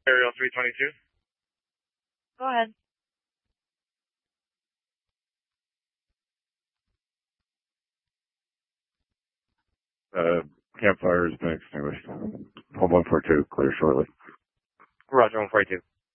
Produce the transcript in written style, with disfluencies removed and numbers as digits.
Aerial 322. Go ahead. Campfire has been extinguished. Home 142, clear shortly. Roger, 142.